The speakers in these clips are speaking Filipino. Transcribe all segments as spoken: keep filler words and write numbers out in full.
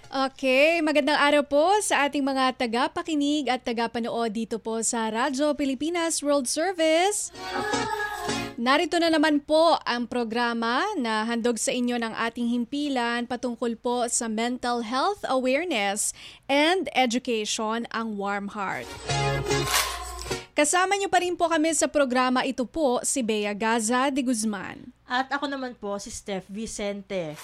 Okay, magandang araw po sa ating mga tagapakinig at tagapanood dito po sa Radyo Pilipinas World Service. Narito na naman po ang programa na handog sa inyo ng ating himpilan patungkol po sa mental health awareness and education, ang Warm Heart. Kasama niyo pa rin po kami sa programa ito po si Bea Gaza de Guzman. At ako naman po si Steph Vicente.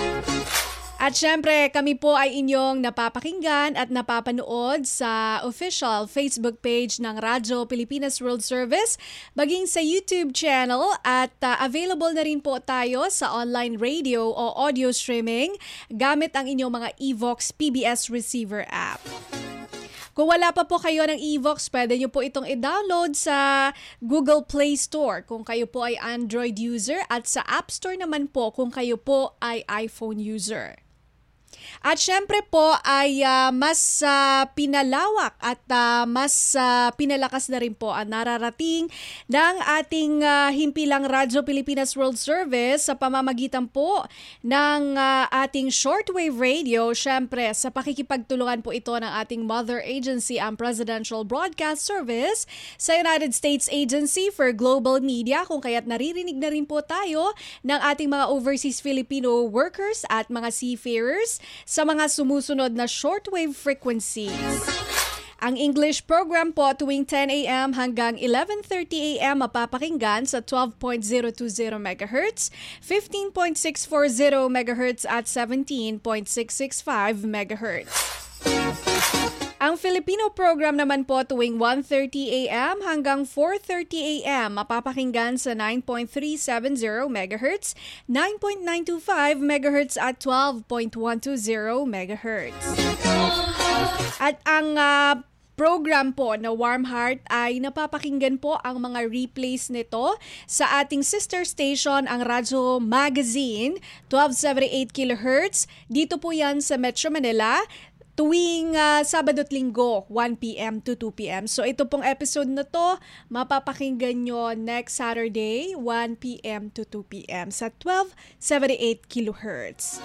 At syempre, kami po ay inyong napapakinggan at napapanood sa official Facebook page ng Radyo Pilipinas World Service, maging sa YouTube channel at uh, available na rin po tayo sa online radio o audio streaming gamit ang inyong mga Evox P B S receiver app. Kung wala pa po kayo ng Evox, pwede nyo po itong i-download sa Google Play Store kung kayo po ay Android user at sa App Store naman po kung kayo po ay iPhone user. At syempre po ay uh, mas uh, pinalawak at uh, mas uh, pinalakas na rin po ang nararating ng ating uh, himpilang Radyo Pilipinas World Service sa pamamagitan po ng uh, ating shortwave radio. Syempre sa pakikipagtulungan po ito ng ating mother agency, ang Presidential Broadcast Service sa United States Agency for Global Media, kung kaya't naririnig na rin po tayo ng ating mga overseas Filipino workers at mga seafarers sa mga sumusunod na shortwave frequencies. Ang English program po tuwing ten a.m. hanggang eleven thirty a.m. mapapakinggan sa twelve point zero two zero megahertz, fifteen point six four zero megahertz at seventeen point six six five megahertz. Ang Filipino program naman po tuwing one thirty a.m. hanggang four thirty a.m. mapapakinggan sa nine point three seven zero megahertz, nine point nine two five megahertz at twelve point one two zero megahertz. At ang uh, program po na Warm Heart ay napapakinggan po ang mga replays nito sa ating sister station, ang Radyo Magazine, twelve seventy-eight kilohertz. Dito po yan sa Metro Manila tuwing uh, Sabado at Linggo, one p.m. to two p.m. So ito pong episode na to, mapapakinggan nyo next Saturday, one p.m. to two p.m. sa twelve seventy-eight kilohertz.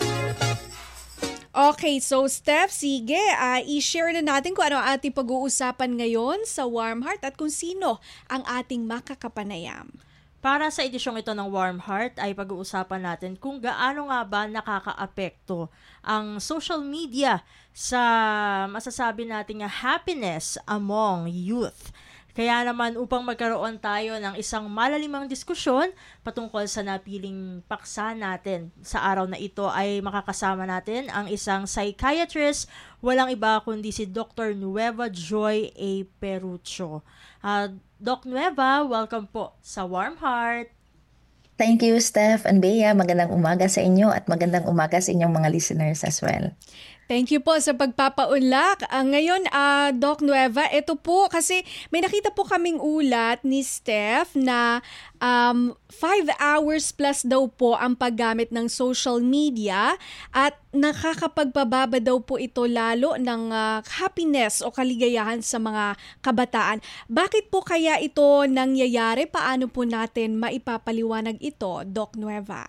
Okay, so Steph, sige, uh, i-share na natin kung ano ang ating pag-uusapan ngayon sa Warm Heart at kung sino ang ating makakapanayam. Para sa edisyong ito ng Warm Heart ay pag-uusapan natin kung gaano nga ba nakakaapekto ang social media sa masasabi nating happiness among youth. Kaya naman upang magkaroon tayo ng isang malalimang diskusyon patungkol sa napiling paksa natin sa araw na ito ay makakasama natin ang isang psychiatrist, walang iba kundi si Doctor Nueva Joy A. Perucho. Uh, Doc Nueva, welcome po sa Warm Heart. Thank you, Steph and Bea. Magandang umaga sa inyo at magandang umaga sa inyong mga listeners as well. Thank you po sa pagpapaunlak. Uh, ngayon, uh, Doc Nueva, ito po kasi may nakita po kaming ulat ni Steph na um, five hours plus daw po ang paggamit ng social media at nakakapagpababa daw po ito lalo ng uh, happiness o kaligayahan sa mga kabataan. Bakit po kaya ito nangyayari? Paano po natin maipapaliwanag ito, Doc Nueva?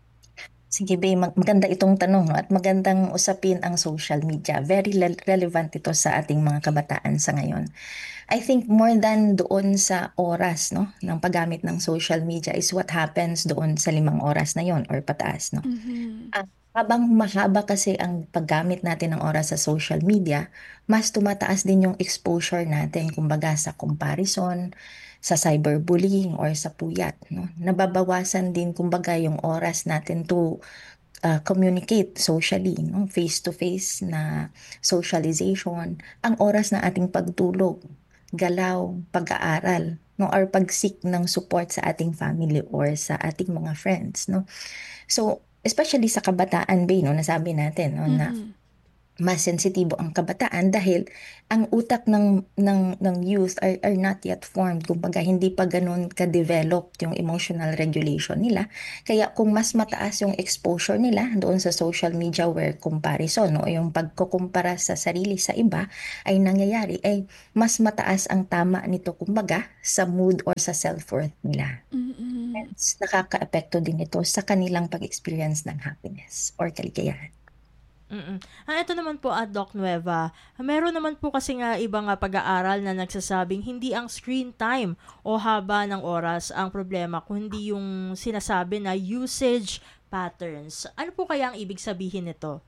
Sige, Bea, maganda itong tanong, no? At magandang usapin ang social media. Very le- relevant ito sa ating mga kabataan sa ngayon. I think more than doon sa oras, no, ng paggamit ng social media is what happens doon sa limang oras na yon or pataas. No? Mm-hmm. Ah, habang mahaba kasi ang paggamit natin ng oras sa social media, mas tumataas din yung exposure natin, kumbaga sa comparison, sa cyberbullying or sa puyat, no? Nababawasan din kumbaga yung oras natin to uh, communicate socially, no? Face-to-face na socialization, ang oras na ating pagtulog, galaw, pag-aaral, no? Or pag-seek ng support sa ating family or sa ating mga friends, no? So, especially sa kabataan, Bea, no? Nasabi natin, no? Na Mm-hmm. mas sensitibo ang kabataan dahil ang utak ng ng ng youth are, are not yet formed, kumbaga hindi pa ganun ka-developed yung emotional regulation nila, kaya kung mas mataas yung exposure nila doon sa social media where comparison, no, yung pagkukumpara sa sarili sa iba ay nangyayari, ay mas mataas ang tama nito kumbaga sa mood or sa self-worth nila. Mm-hmm. Hence, nakaka-apekto din ito sa kanilang pag-experience ng happiness or kaligayahan. Mm. Ah, ito naman po at Doc Nueva, meron naman po kasi nga ibang nga pag-aaral na nagsasabing hindi ang screen time o haba ng oras ang problema, kundi yung sinasabi na usage patterns. Ano po kaya ang ibig sabihin nito?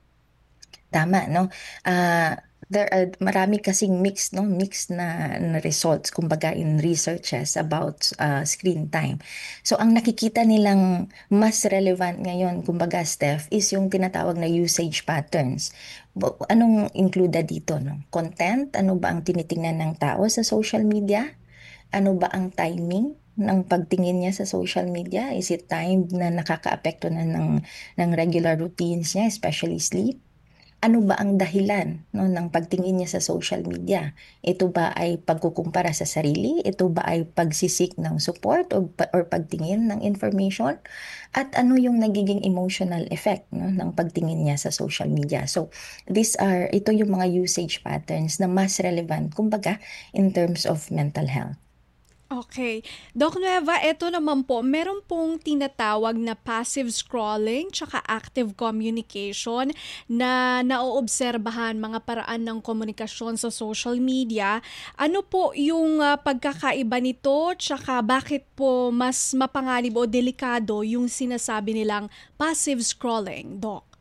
Tama, no? Ah, there are marami kasing mix, no? Mix na, na results, kumbaga in researches about uh, screen time. So, ang nakikita nilang mas relevant ngayon, kumbaga, Steph, is yung tinatawag na usage patterns. Bu- Anong included dito, no? Content, ano ba ang tinitingnan ng tao sa social media? Ano ba ang timing ng pagtingin niya sa social media? Is it timed na nakakaapekto na ng, ng regular routines niya, especially sleep? Ano ba ang dahilan, no, ng pagtingin niya sa social media? Ito ba ay pagkukumpara sa sarili? Ito ba ay pagsisik ng support o, pa- or pagtingin ng information? At ano yung nagiging emotional effect, no, ng pagtingin niya sa social media? So, these are, ito yung mga usage patterns na mas relevant, kumbaga, in terms of mental health. Okay. Doc Nueva, eto naman po, meron pong tinatawag na passive scrolling tsaka active communication na naoobserbahan mga paraan ng komunikasyon sa social media. Ano po yung ah, pagkakaiba nito tsaka bakit po mas mapanganib o delikado yung sinasabi nilang passive scrolling, Doc?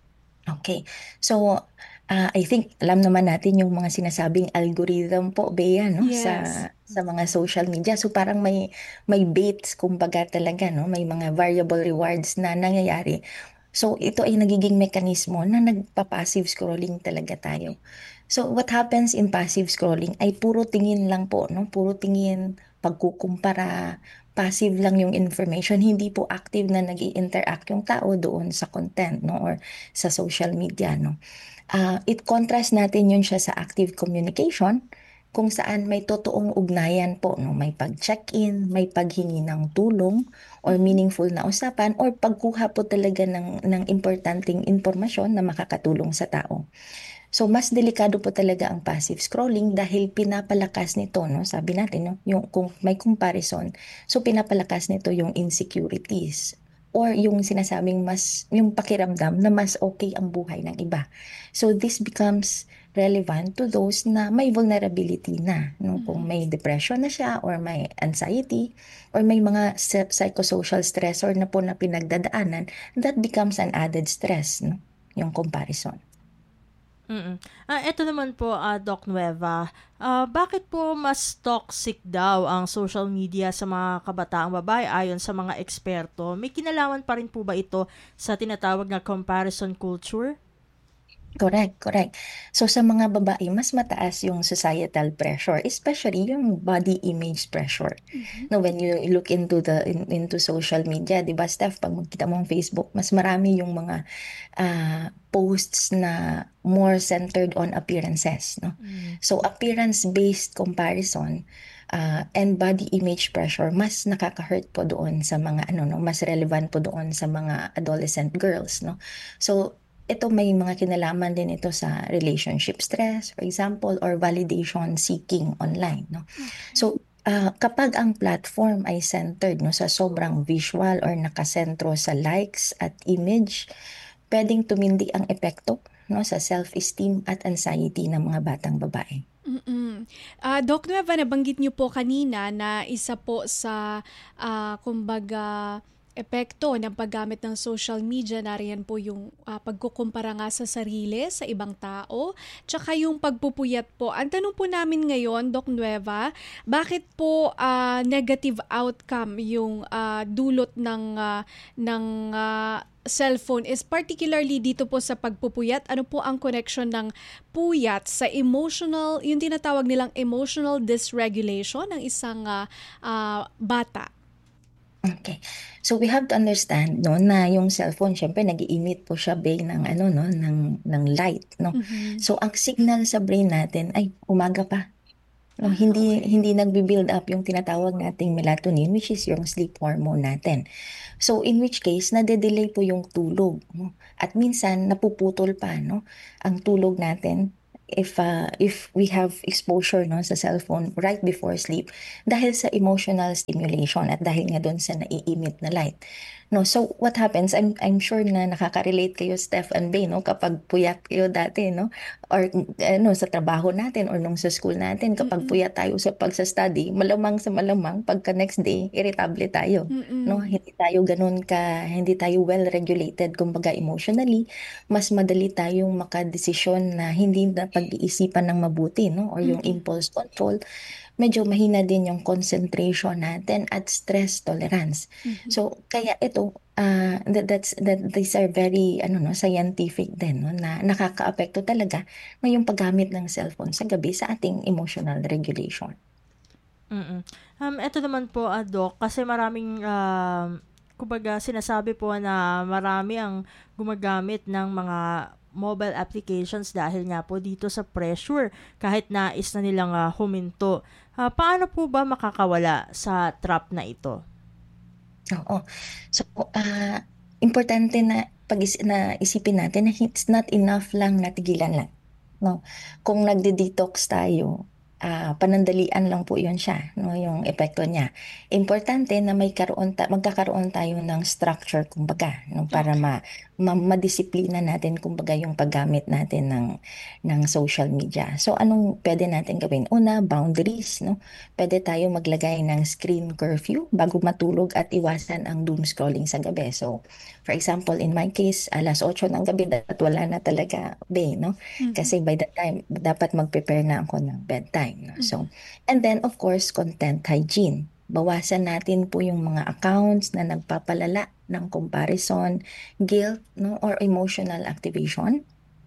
Okay. So, ah, I think alam naman natin yung mga sinasabing algorithm po, Bea, no, sa Yes. sa mga social media. So, parang may may baits, kumbaga talaga, no, may mga variable rewards na nangyayari. So, ito ay nagiging mekanismo na nagpa-passive scrolling talaga tayo. So, what happens in passive scrolling ay puro tingin lang po, no? Puro tingin, pagkukumpara, passive lang yung information, hindi po active na nag interact yung tao doon sa content, no, or sa social media, no. Ah, it contrast natin yun siya sa active communication, kung saan may totoong ugnayan po, no, may pag-check-in, may paghingi ng tulong or meaningful na usapan or pagkuha po talaga ng ng importanteng impormasyon na makakatulong sa tao. So, mas delikado po talaga ang passive scrolling dahil pinapalakas nito, no? Sabi natin, no? Yung, kung may comparison, so pinapalakas nito yung insecurities or yung sinasabing mas, yung pakiramdam na mas okay ang buhay ng iba. So, this becomes relevant to those na may vulnerability na, no? Kung may depression na siya or may anxiety or may mga psy- psychosocial stressor na po na pinagdadaanan, that becomes an added stress, no? Yung comparison. Mm. Ah, eto naman po, ah, Doc Nueva, ah, bakit po mas toxic daw ang social media sa mga kabataang babae ayon sa mga eksperto? May kinalaman pa rin po ba ito sa tinatawag na comparison culture? Correct, correct. So sa mga babae, mas mataas yung societal pressure, especially yung body image pressure. No, when you look into the in- into social media, 'di ba, Steph, pag magkita mo ang Facebook, mas marami yung mga ah, posts na more centered on appearances, no? So appearance-based comparison ah, and body image pressure, mas nakaka-hurt po doon sa mga ano, no, mas relevant po doon sa mga adolescent girls, no? So ito may mga kinalaman din ito sa relationship stress, for example, or validation seeking online, no? Okay. So, ah, kapag ang platform ay centered, no, sa sobrang visual or nakasentro sa likes at image, pwedeng tumindi ang epekto, no, sa self-esteem at anxiety ng mga batang babae. Mm. Ah, Doc Nueva, nabanggit niyo po kanina na isa po sa, ah, kumbaga, epekto ng paggamit ng social media, nariyan po yung ah, pagkukumpara nga sa sarili, sa ibang tao, tsaka yung pagpupuyat po. Ang tanong po namin ngayon, Doc Nueva, bakit po ah, negative outcome yung ah, dulot ng, ah, ng ah, cellphone is particularly dito po sa pagpupuyat? Ano po ang connection ng puyat sa emotional, yung tinatawag nilang emotional dysregulation ng isang ah, ah, bata? Okay. So we have to understand, no, na yung cellphone syempre nag-i-emit po siya bay ng ano, no, ng ng light, no. Mhm. So ang signal sa brain natin ay umaga pa. No, Ah, hindi okay. hindi nagbi-build up yung tinatawag nating melatonin, which is yung sleep hormone natin. So in which case nade-delay po yung tulog, no. At minsan napuputol pa, no, ang tulog natin if uh, if we have exposure no sa cellphone right before sleep dahil sa emotional stimulation at dahil nga doon sa nai-emit na light. No, so what happens? I'm I'm sure na nakaka-relate kayo Steph and Bay no kapag puyat kayo dati no or ano sa trabaho natin or nung sa school natin kapag Mm-mm. puyat tayo sa pagsa-study, malamang sa malamang pagka next day irritable tayo. No, Mm-mm. hindi tayo ganun ka hindi tayo well regulated kumbaga emotionally, mas madali tayong makadesisyon na hindi na pag-iisipan ng mabuti no or yung Mm-mm. impulse control, medyo mahina din yung concentration natin at stress tolerance. Mhm. So kaya ito ah, that, that's that these are very ano no scientific din no na nakakaapekto talaga no yung paggamit ng cellphone sa gabi sa ating emotional regulation. Mm. Um, eto naman po, ah, Doc, kasi maraming, um, kumbaga, sinasabi po na marami ang gumagamit ng mga mobile applications dahil nga po dito sa pressure kahit nais na nilang ah, huminto. Ah, paano po ba makakawala sa trap na ito? Oo. So, ah, importante na pag na isipin natin na it's not enough lang na tigilan lang, no? Kung nagde-detox tayo, ah, panandalian lang po 'yun siya, no, yung epekto niya. Importante na may karoon ta magkakaroon tayo ng structure kumbaga, no, para Okay. ma ma madisiplina natin kumbaga yung paggamit natin ng ng social media. So, anong puwede natin gawin? Una, boundaries, no? Puwede tayo maglagay ng screen curfew bago matulog at iwasan ang doom scrolling sa gabi. So, for example, in my case, alas otso ng gabi dapat wala na talaga be, no? Mhm. Kasi by that time, dapat mag-prepare na ako ng bedtime, no? So, Mhm. and then of course, content hygiene. Bawasan natin po yung mga accounts na nagpapalala ng comparison, guilt, no, or emotional activation.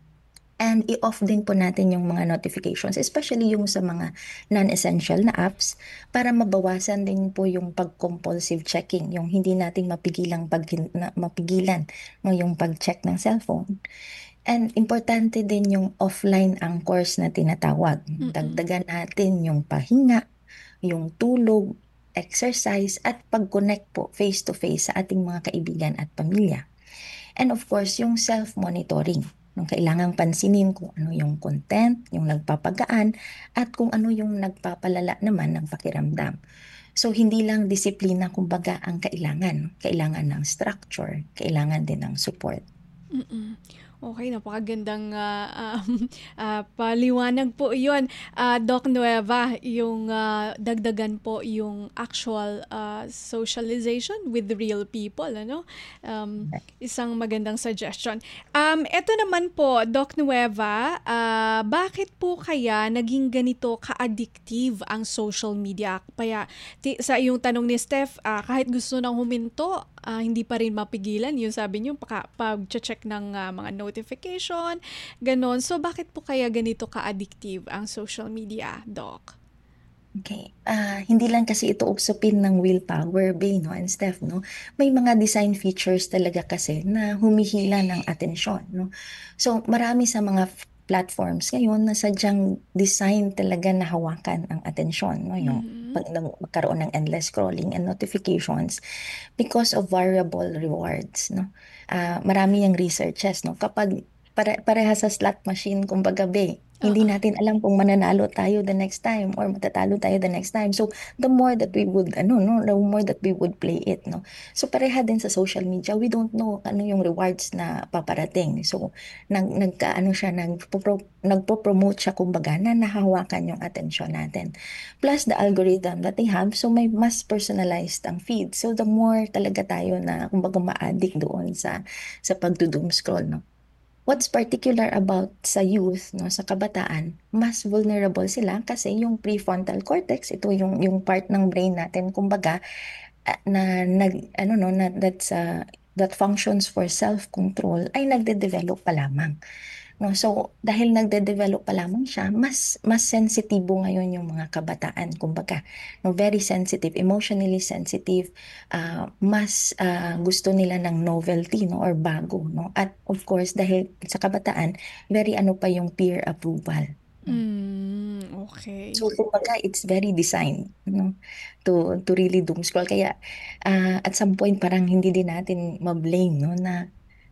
And i-off din po natin yung mga notifications, especially yung sa mga non-essential na apps para mabawasan din po yung pag-compulsive checking, yung hindi natin mapigilang pag, na, mapigilan no, yung pag-check ng cellphone. And importante din yung offline anchors na tinatawag. Mm-mm. Dagdagan natin yung pahinga, yung tulog, exercise, at pag-connect po face-to-face sa ating mga kaibigan at pamilya. And of course, yung self-monitoring. Nung kailangang pansinin kung ano yung content, yung nagpapagaan, at kung ano yung nagpapalala naman ng pakiramdam. So, hindi lang disiplina kumbaga ang kailangan. Kailangan ng structure, kailangan din ng support. Mm. Okey, napakagandang, ah, um, ah, paliwanag po 'yun, ah, Doc Nueva, yung, ah, dagdagan po yung actual, ah, socialization with real people ano, um, isang magandang suggestion. Um, eto naman po, Doc Nueva, ah, bakit po kaya naging ganito ka-addictive ang social media? Kaya ti sa yung tanong ni Steph, ah, kahit gusto nang huminto, ah, hindi pa rin mapigilan yung sabi niyo paka pagche-check ng, ah, mga notification, gano'n. So, bakit po kaya ganito ka-addictive ang social media, Doc? Okay. Ah, hindi lang kasi ito usapin ng willpower, Bey, no, and Steph, no? May mga design features talaga kasi na humihila ng atensyon, no? So, marami sa mga f- platforms ngayon na sadyang design talaga na hawakan ang atensyon, no? Yung Mhm. pag nang- magkaroon ng endless scrolling and notifications because of variable rewards, no? Ah, marami yung researches, no? Kapag pare parehas sa slot machine, kumbaga, Bey, hindi Oo. natin alam kung mananalo tayo the next time or matatalo tayo the next time. So, the more that we would, ano, no, the more that we would play it, no. So, pareha din sa social media, we don't know ano yung rewards na paparating. So, nag, nagka, ano siya, nagpo-pro, nagpo-promote siya, kumbaga, na nahawakan yung attention natin. Plus, the algorithm that they have, so may mas personalized ang feed. So, the more talaga tayo na, kumbaga, ma-addict doon sa, sa pagdo-doom scroll, no. What's particular about sa youth, no, sa kabataan, mas vulnerable sila kasi yung prefrontal cortex, ito yung yung part ng brain natin kumbaga ah, na nag ano no na that's uh, that functions for self-control ay nagde-develop pa lamang. No, so dahil nagde-develop pa lamang siya, mas mas sensitibo ngayon yung mga kabataan kumbaga. No, very sensitive, emotionally sensitive, ah, mas ah, gusto nila ng novelty no or bago no. At of course dahil sa kabataan, very ano pa yung peer approval. No? Hmm, okey. So kumbaga it's very designed no to to really doom scroll kaya ah, at some point parang hindi din natin ma-blame no na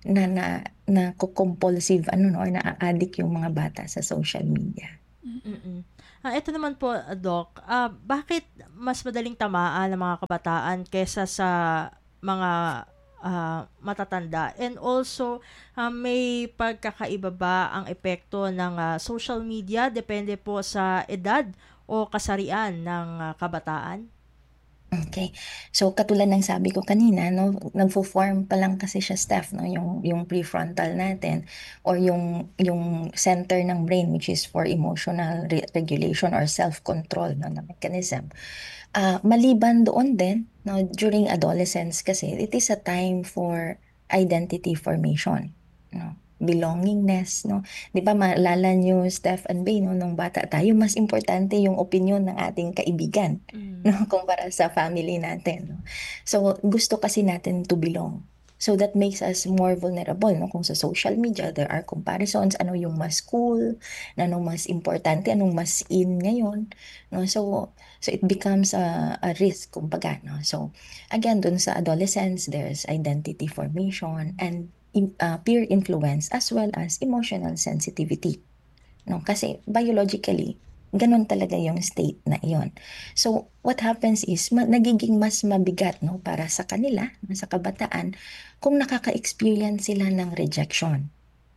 na na na compulsive ano no or na-addict yung mga bata sa social media. Mm. Ah, ito naman po, ah, Doc, ah, bakit mas madaling tamaan ng mga kabataan kaysa sa mga ah, matatanda? And also, ah, may pagkakaiba ba ang epekto ng ah, social media depende po sa edad o kasarian ng ah, kabataan? Okay. So katulad ng sabi ko kanina 'no, nagfo-form pa lang kasi siya, Steph 'no, yung yung prefrontal natin or yung yung center ng brain which is for emotional re regulation or self-control 'no, na mechanism. Ah, maliban doon din 'no, during adolescence kasi it is a time for identity formation 'no, belongingness 'no. 'Di ba maalala niyo Steph and Bey 'no, nung bata tayo mas importante yung opinyon ng ating kaibigan 'no, Mm. kumpara sa family natin 'no. So gusto kasi natin to belong. So that makes us more vulnerable 'no, kung sa social media there are comparisons, ano yung mas cool, anong mas importante, anong mas in ngayon 'no. So So it becomes a, a risk, kumbaga, no? So again, dun sa adolescence, there's identity formation and in, uh, peer influence as well as emotional sensitivity, no? Kasi biologically, ganun talaga yung state na iyon. So what happens is, ma- nagiging mas mabigat, no, para sa kanila, sa kabataan, kung nakaka-experience sila ng rejection,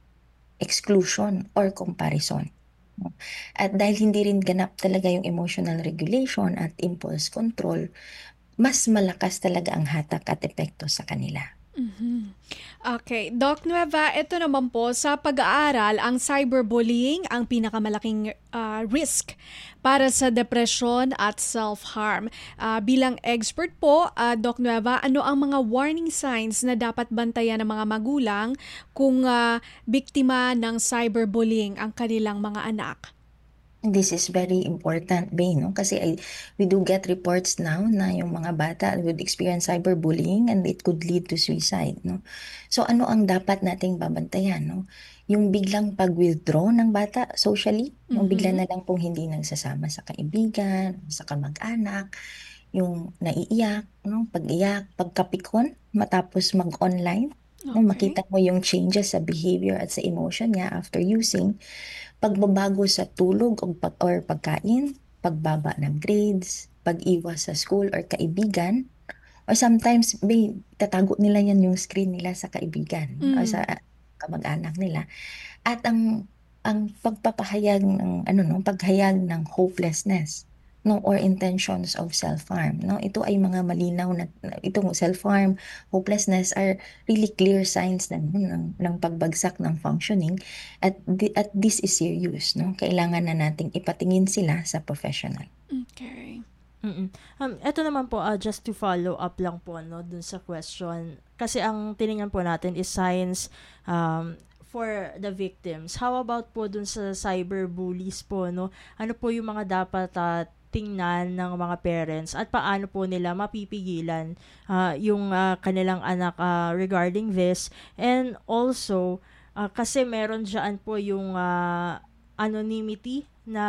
exclusion, or comparison. No? At dahil hindi rin ganap talaga yung emotional regulation at impulse control, mas malakas talaga ang hatak at epekto sa kanila. Mhm. Okay, Doc Nueva, ito naman po sa pag-aaral, ang cyberbullying ang pinakamalaking ah, risk para sa depression at self-harm. Ah, bilang expert po, ah, Doc Nueva, ano ang mga warning signs na dapat bantayan ng mga magulang kung ah, biktima ng cyberbullying ang kanilang mga anak? This is very important, Bay, no? Kasi I, we do get reports now na yung mga bata would experience cyberbullying and it could lead to suicide, no? So ano ang dapat nating babantayan, no? Yung biglang pag-withdraw ng bata socially, yung bigla Mhm. na lang pong hindi nagsasama sa kaibigan, sa kamag-anak, yung naiiyak, no? Pag-iyak, pagkapikon, matapos mag-online, no? Okay. Makita mo yung changes sa behavior at sa emotion niya after using, pagbabago sa tulog o pag or pagkain, pagbaba ng grades, pag-iwas sa school or kaibigan, or sometimes may tatago nila yan yung screen nila sa kaibigan o sa Mm. kamag-anak nila. At ang ang pagpapahayag ng ano 'no, paghayag ng hopelessness 'no, or intentions of self-harm 'no. Ito ay mga malinaw na itong self-harm, hopelessness are really clear signs ng ng ng pagbagsak ng functioning at thi at this is serious 'no. Kailangan na nating ipatingin sila sa professional. Okay. Mm. Um, eto naman po, ah, just to follow up lang po, no, dun sa question. Kasi ang tiningnan po natin is signs um, for the victims. How about po dun sa cyberbullies po, no? Ano po yung mga dapat ah, tingnan ng mga parents at paano po nila mapipigilan ah, yung ah, kanilang anak ah, regarding this? And also, ah, kasi meron dyan po yung ah, anonymity na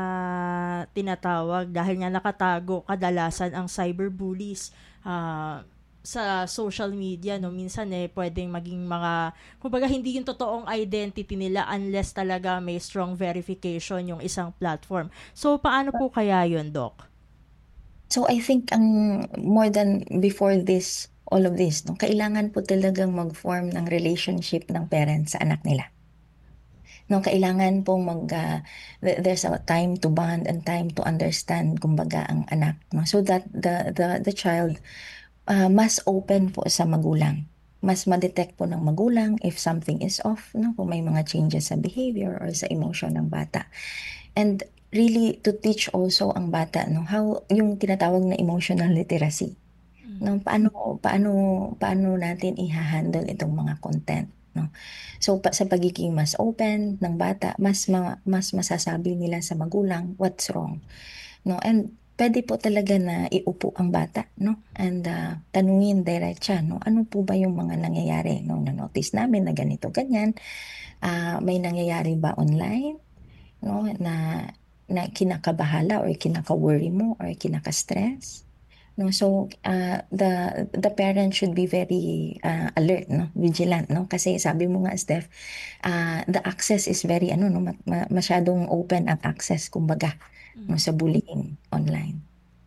tinatawag dahil nga nakatago kadalasan ang cyberbullies ah, sa social media, no, minsan eh pwedeng maging mga kumbaga hindi yung totoong identity nila unless talaga may strong verification yung isang platform. So paano po kaya yun, Doc? So I think ang more than before this, all of this 'no, kailangan po talagang mag-form ng relationship ng parents sa anak nila. No, kailangan pong mag ah, the there's a time to bond and time to understand kumbaga ang anak 'no, so that the the the child, ah, mas open po sa magulang. Mas ma-detect po ng magulang if something is off 'no, kung may mga changes sa behavior or sa emotion ng bata. And really to teach also ang bata 'no, how yung tinatawag na emotional literacy. Mm. 'No, paano paano paano natin iha-handle itong mga content 'no. So pa sa pagiging mas open ng bata, mas ma mas masasabi nila sa magulang what's wrong 'no, and puwede po talaga na iupo ang bata 'no, and ah, tanungin diretsa 'no, ano po ba yung mga nangyayari 'no, na-notice namin na ganito, ganyan, ah, may nangyayari ba online 'no, na na kinakabahala or kinaka-worry mo or kinaka-stress? no? So uh, the the parent should be very uh, alert, no, vigilant, no, kasi sabi mo nga, Steph, uh, the access is very ano, no, ma- ma- masyadong open ang access, kumbaga, no, sa bullying online.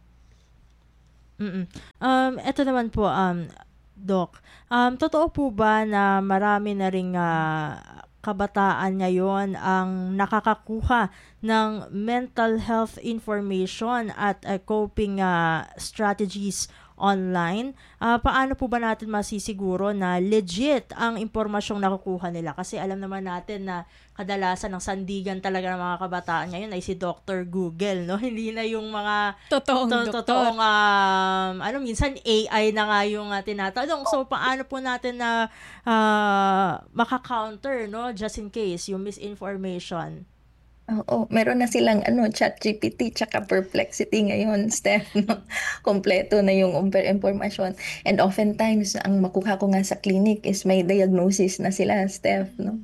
Mm. Um, eto naman po, um, Doc. Um, totoo po ba na marami na ring ah, kabataan ngayon ang nakakakuha ng mental health information at ah, coping ah, strategies online? Ah, paano po ba natin masisiguro na legit ang impormasyong nakukuha nila? Kasi alam naman natin na kadalasan ng sandigan talaga ng mga kabataan ngayon ay si Doctor Google, no? Hindi na yung mga Totoong to doktor. totoong, um, ano, minsan A I na nga yung ah, tinatanong. So, paano po natin na ah, maka-counter, no? Just in case, yung misinformation. Oo, meron na silang ano, ChatGPT tsaka Perplexity ngayon, Steph, no? Kompleto na yung umper impormasyon. And oftentimes, ang makuha ko nga sa clinic is may diagnosis na sila, Steph, no?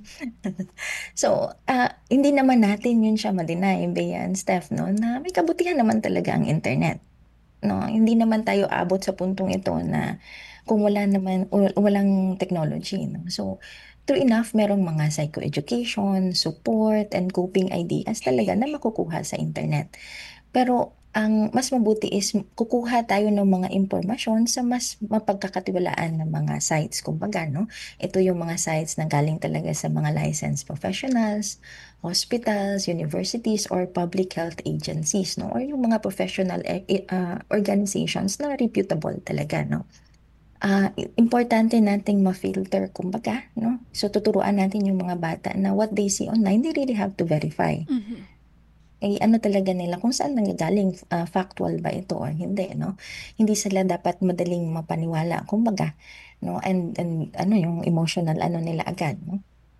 So, ah, hindi naman natin yun siya ma-deny, Bayan, Steph, no? Na may kabutihan naman talaga ang internet, no? Hindi naman tayo abot sa puntong ito na kung wala naman, o- walang technology, no? So, true enough, merong mga psychoeducation, support, and coping ideas talaga na makukuha sa internet. Pero ang mas mabuti is kukuha tayo ng mga impormasyon sa mas mapagkakatiwalaan ng mga sites. Kumbaga, no? Ito yung mga sites na galing talaga sa mga licensed professionals, hospitals, universities, or public health agencies, no? Or yung mga professional eh, eh, ah, organizations na reputable talaga, no? Ah, i- importante nating ma-filter, kumbaga, no? So, tuturuan natin yung mga bata na what they see online, they really have to verify. Mhm. Eh, ano talaga nila, kung saan nanggagaling, ah, factual ba ito or hindi, no? Hindi sila dapat madaling mapaniwala, kumbaga, no? And, and ano, yung emotional ano nila agad, no?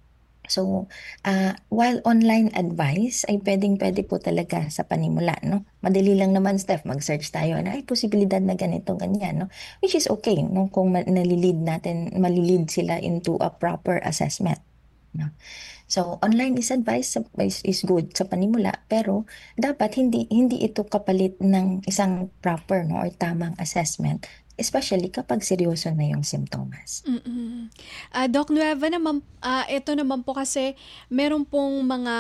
So, ah, while online advice ay pwedeng-pwede po talaga sa panimula, no? Madali lang naman, Steph, mag-search tayo na ay posibilidad na ganito, ganyan, no? Which is okay, no? Kung ma- nalilid natin, malilid sila into a proper assessment, no? So, online is advice sa- is, is good sa panimula, pero dapat hindi hindi ito kapalit ng isang proper, no, or tamang assessment, especially kapag seryoso na yung simptomas. Mm. Ah, Doc Nueva naman, ah, ito naman po kasi meron pong mga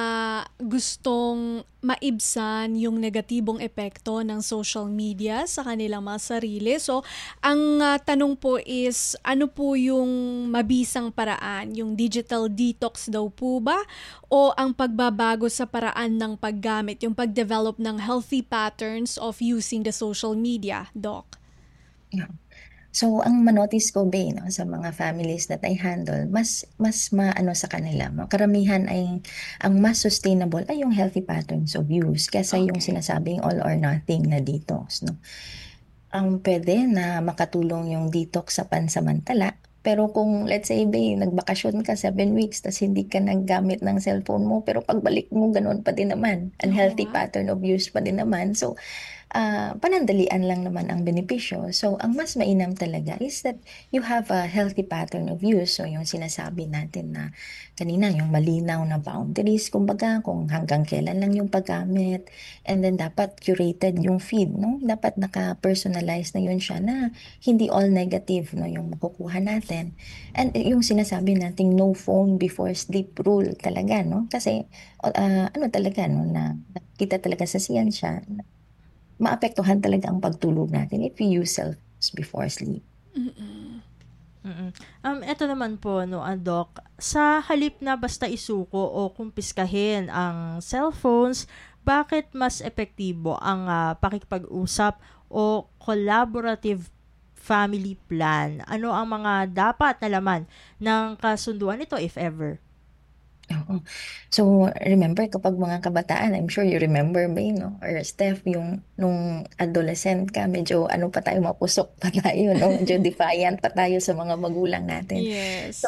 gustong maibsan yung negatibong epekto ng social media sa kanilang mga sarili. So, ang ah, tanong po is, ano po yung mabisang paraan? Yung digital detox daw po ba? O ang pagbabago sa paraan ng paggamit, yung pag-develop ng healthy patterns of using the social media, Doc? Yeah. So, ang manotice ko, Bay, no, sa mga families that I handle, mas, mas maano sa kanila, no? Karamihan ay, ang mas sustainable ay yung healthy patterns of use kesa yung Okay. sinasabing all or nothing na detox, no? Ang pwede na makatulong yung detox sa pansamantala, pero kung let's say, Bay, nagbakasyon ka seven weeks, tas hindi ka naggamit ng cellphone mo, pero pagbalik mo, ganun pa din naman. Oo Unhealthy nga. pattern of use pa din naman. So, ah, panandalian lang naman ang benepisyo. So, ang mas mainam talaga is that you have a healthy pattern of use. So, yung sinasabi natin na kanina, yung malinaw na boundaries, kumbaga, kung hanggang kailan lang yung paggamit. And then, dapat curated yung feed, no? Dapat naka-personalize na yun siya na hindi all negative, no, yung makukuha natin. And yung sinasabi nating no phone before sleep rule talaga, no? Kasi, ah, ano talaga, no, na kita talaga sa siyensya, maapektuhan talaga ang pagtulog natin if we use cell phones before sleep. Mm-mm. Mm. Um, eto naman po, no, ah, Doc, sa halip na basta isuko o kumpiskahin ang cellphones, bakit mas epektibo ang ah, pakikipag-usap o collaborative family plan? Ano ang mga dapat na laman ng kasunduan nito, if ever? Oo. So, remember kapag mga kabataan, I'm sure you remember, May, no? Or Steph, yung nung adolescent ka, medyo ano pa tayo, mapusok pa tayo, no? Medyo defiant pa tayo sa mga magulang natin. So, Yes.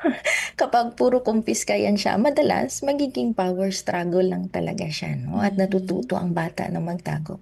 kapag puro kumpiska yan siya, madalas magiging power struggle lang talaga siya, no? At Mhm. natututo ang bata na magtago.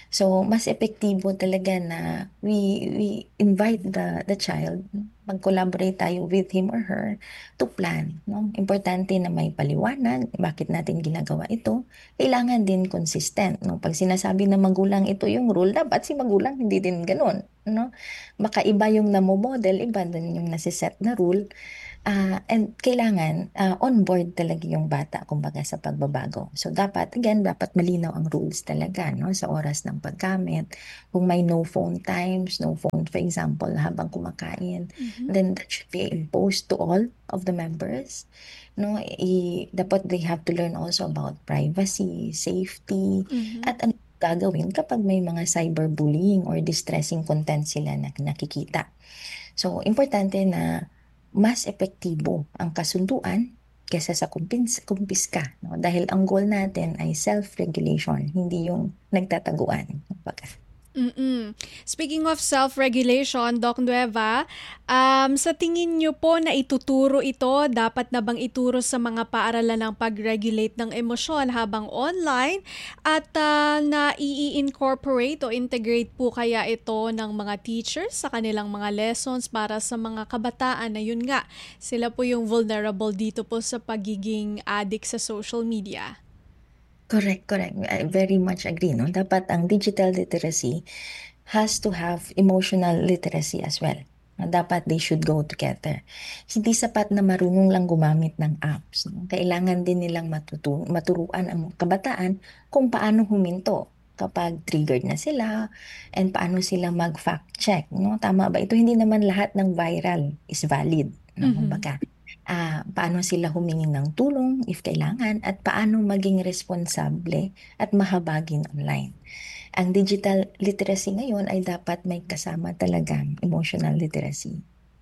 So, mas epektibo talaga na we we invite the the child, mag-collaborate tayo with him or her to plan, no? Importante na may paliwanag, bakit natin ginagawa ito. Kailangan din consistent, no? Pag sinasabi ng magulang ito yung rule, dapat si magulang hindi din gano'n, no? Baka iba yung namo-model, iba din yung nasiset na rule. Ah, and kailangan ah, on board talaga yung bata kumbaga sa pagbabago. So dapat again dapat malinaw ang rules talaga no sa oras ng paggamit. Kung may no phone times, no phone for example habang kumakain, Mhm. then that should be imposed to all of the members. No, I, dapat they have to learn also about privacy, safety, Mhm. at ano gagawin kapag may mga cyberbullying or distressing content sila na nakikita. So, importante na mas epektibo ang kasunduan kaysa sa kumpins, kumpiska. No? Dahil ang goal natin ay self-regulation, hindi yung nagtataguan. Kumbaga. Mm. Speaking of self-regulation, Doc Nueva, um, sa tingin niyo po na ituturo ito, dapat na bang ituro sa mga paaralan ng pag-regulate ng emosyon habang online at ah, na i-incorporate o integrate po kaya ito ng mga teachers sa kanilang mga lessons para sa mga kabataan na yun nga, sila po yung vulnerable dito po sa pagiging addict sa social media? Correct, correct. I very much agree. No? Dapat ang digital literacy has to have emotional literacy as well. No? Dapat they should go together. Hindi sapat na marunong lang gumamit ng apps. No? Kailangan din nilang matutu- maturuan ang kabataan kung paano huminto kapag triggered na sila and paano sila mag-fact check. No? Tama ba? Ito hindi naman lahat ng viral is valid. No? Mhm. Kumbaga, ah, paano sila humingi ng tulong if kailangan at paano maging responsable at mahabagin online. Ang digital literacy ngayon ay dapat may kasama talagang emotional literacy.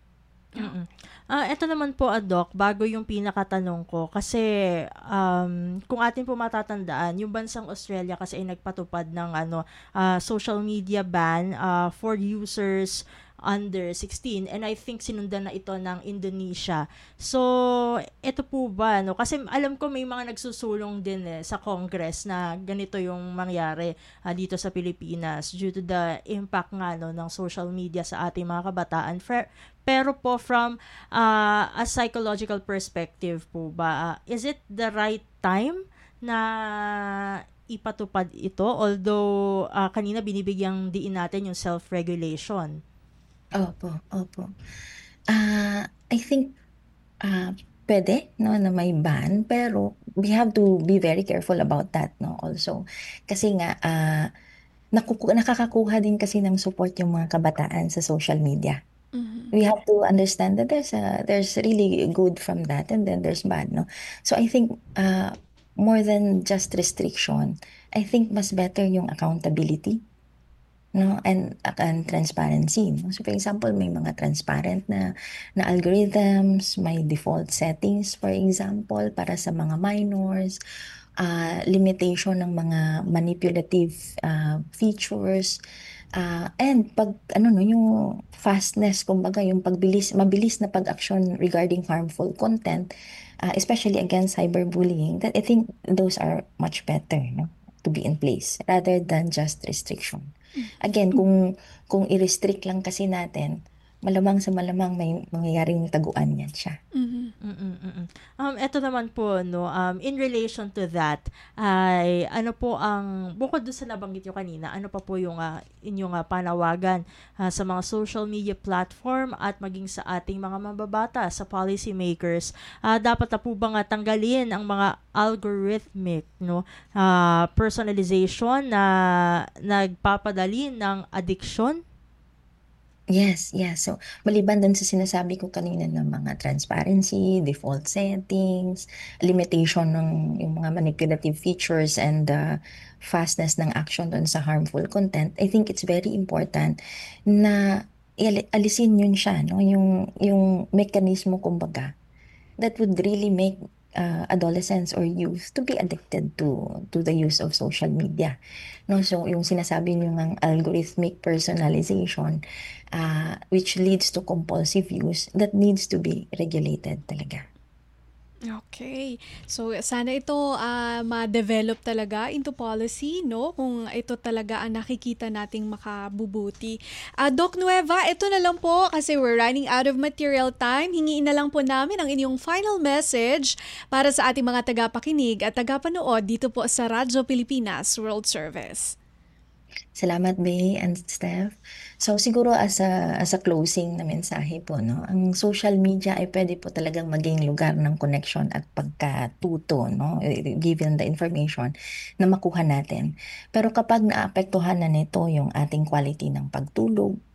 Mm. Ah, eto naman po, ah, Doc, bago yung pinakatanong ko, kasi um, kung atin po matatandaan, yung bansang Australia kasi ay nagpatupad ng ano, ah, social media ban ah, for users under sixteen, and I think sinundan na ito ng Indonesia. So, eto po ba, no? Kasi alam ko may mga nagsusulong din eh, sa Congress na ganito yung mangyari ah, dito sa Pilipinas due to the impact nga no, ng social media sa ating mga kabataan. Fer- pero po from uh, a psychological perspective po ba, uh, is it the right time na ipatupad ito? Although uh, kanina binibigyang diin natin yung self-regulation. Opo, opo. Ah, I think ah, pwede no na may ban pero we have to be very careful about that no also. Kasi nga ah, nakuku- nakakakuha din kasi ng support yung mga kabataan sa social media. Mhm. We have to understand that there's a there's really good from that and then there's bad no. So I think uh, more than just restriction, I think mas better yung accountability no and and transparency no? So for example may mga transparent na na algorithms, may default settings for example para sa mga minors, uh, limitation ng mga manipulative uh, features, uh, and pag ano no yung fastness kumbaga yung pagbilis mabilis na pag-action regarding harmful content, uh, especially against cyberbullying, that I think those are much better no to be in place rather than just restriction. Again, kung kung i-restrict lang kasi natin, malamang sa malamang may mangyayaring taguan yan siya. Mhm. Mm, mm. Um, eto naman po, no, um, in relation to that, ay ano po ang, bukod doon sa nabanggit nyo kanina, ano pa po yung ah, inyong ah, panawagan ah, sa mga social media platform at maging sa ating mga mababata, sa policy makers, ah, dapat na po ba nga tanggalin ang mga algorithmic, no, ah, personalization na nagpapadali ng addiction? Yes, yes. So, maliban dun sa sinasabi ko kanina ng mga transparency, default settings, limitation ng yung mga manipulative features and the fastness ng action dun sa harmful content, I think it's very important na iali- alisin yun siya, no? Yung, yung mechanismo kumbaga that would really make uh, adolescents or youth to be addicted to to the use of social media. No, so yung sinasabi niyo ng algorithmic personalization, uh, which leads to compulsive use, that needs to be regulated talaga. Okay. So sana ito ah, ma-develop talaga into policy, no? Kung ito talaga ang nakikita nating makabubuti. Ah, Doc Nueva, ito na lang po kasi we're running out of material time. Hingiin na lang po namin ang inyong final message para sa ating mga tagapakinig at tagapanood dito po sa Radyo Pilipinas World Service. Salamat, Bay and Steph. So siguro as a, as a closing na mensahe po, no, ang social media ay pwede po talagang maging lugar ng connection at pagkatuto, no, eh, given the information na makuha natin. Pero kapag naapektuhan na nito yung ating quality ng pagtulog,